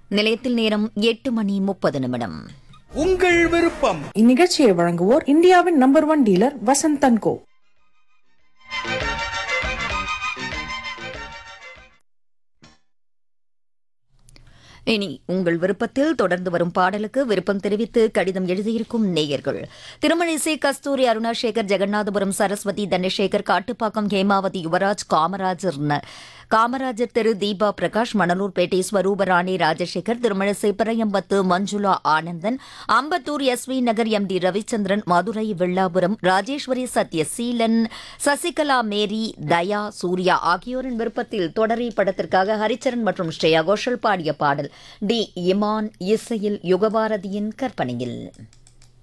நிலையத்தில் நேரம் 8:30. உங்கள் விருப்பம். இந்நிகழ்ச்சியை வழங்குவோர் இந்தியாவின் நம்பர் 1 டீலர் வசந்த் அண்ட் கோ. இனி உங்கள் விருப்பத்தில் தொடர்ந்து வரும் பாடலுக்கு விருப்பம் தெரிவித்து கடிதம் எழுதியிருக்கும் நேயர்கள்: திருமழிசை கஸ்தூரி, அருணாசேகர், ஜெகநாதபுரம் சரஸ்வதி, தனசேகர், காட்டுப்பாக்கம் ஹேமாவதி, யுவராஜ், காமராஜர் தெரு, தீபா பிரகாஷ், மணலூர்பேட்டை ஸ்வரூபராணி, ராஜசேகர், திருமழிசை பிரயம்பத்து, மஞ்சுளா ஆனந்தன், அம்பத்தூர் எஸ்வி நகர், எம்.டி. ரவிச்சந்திரன், மதுரை வெள்ளாபுரம், ராஜேஸ்வரி, சத்யசீலன், சசிகலா, மேரி, தயா, சூர்யா ஆகியோரின் விருப்பத்தில் தொடரி படத்திற்காக ஹரிச்சரன் மற்றும் ஸ்ரேயா கோஷல் பாடிய பாடல் டி. இமான் இசையில் யுகபாரதியின் கற்பனையில்.